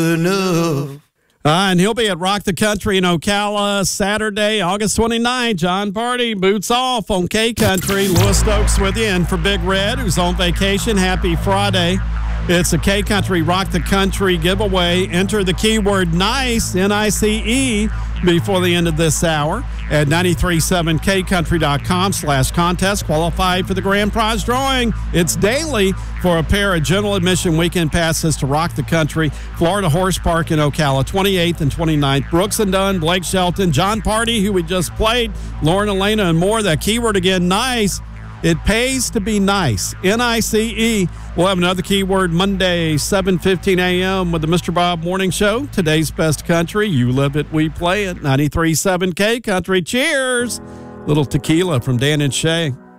enough. And he'll be at Rock the Country in Ocala Saturday, August 29th. John Party, boots off on K Country. Lewis Stokes with you in for Big Red, who's on vacation. Happy Friday. It's a K Country Rock the Country giveaway. Enter the keyword NICE, N-I-C-E, before the end of this hour at 937kcountry.com/contest. Qualified for the grand prize drawing. It's daily for a pair of general admission weekend passes to Rock the Country, Florida Horse Park in Ocala, 28th and 29th. Brooks and Dunn, Blake Shelton, John Party, who we just played, Lauren Elena, and more. That keyword again, NICE. It pays to be nice. N-I-C-E. We'll have another keyword Monday, 7:15 a.m. with the Mr. Bob Morning Show. Today's best country. You live it, we play it. 93.7 K Country. Cheers. Little tequila from Dan and Shay.